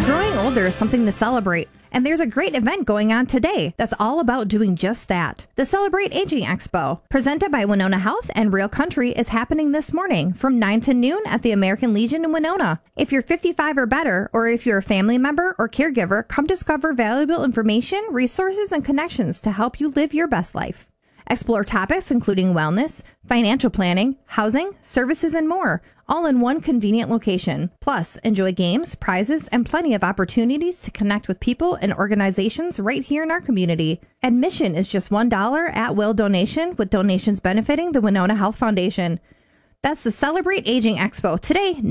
Growing older is something to celebrate, and there's a great event going on today that's all about doing just that. The Celebrate Aging Expo, presented by Winona Health and Real Country, is happening this morning from 9 to noon at the American Legion in Winona. If you're 55 or better, or if you're a family member or caregiver, come discover valuable information, resources, and connections to help you live your best life. Explore topics including wellness, financial planning, housing, services, and more, all in one convenient location. Plus, enjoy games, prizes, and plenty of opportunities to connect with people and organizations right here in our community. Admission is just $1 at-will donation, with donations benefiting the Winona Health Foundation. That's the Celebrate Aging Expo today,